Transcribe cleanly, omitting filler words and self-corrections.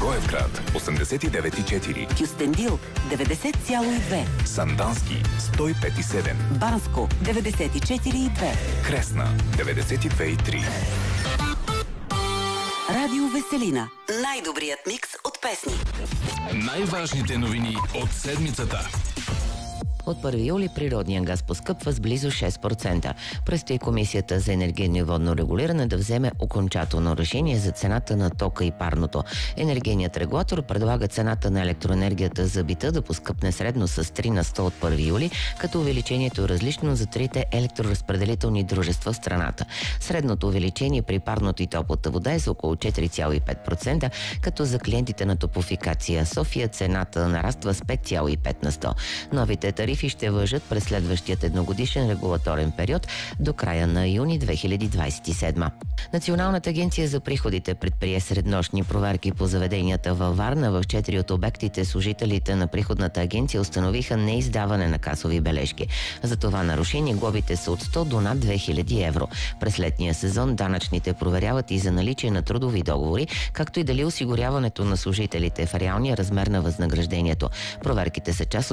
Благоевград 89,4, Кюстендил 90,2, Сандански 105,7, Банско 94,2, Кресна 92,3. Радио Веселина. Най-добрият микс от песни. Най-важните новини от седмицата. От 1 юли природният газ поскъпва с близо 6%. Предстои Комисията за енергийно и водно регулиране да вземе окончателно решение за цената на тока и парното. Енергийният регулатор предлага цената на електроенергията за бита да поскъпне средно с 3 на 100 от 1 юли, като увеличението е различно за трите електроразпределителни дружества в страната. Средното увеличение при парното и топлата вода е за около 4,5%, като за клиентите на Топлофикация София цената нараства с 5,5 на 100. Новите тарифи ще важат през следващият едногодишен регулаторен период до края на юни 2027. Националната агенция за приходите предприе среднощни проверки по заведенията във Варна. В 4 от обектите служителите на приходната агенция установиха неиздаване на касови бележки. За това нарушение глобите са от 100 до над 2000 евро. През летния сезон данъчните проверяват и за наличие на трудови договори, както и дали осигуряването на служителите в реалния размер на възнаграждението. Проверките са част от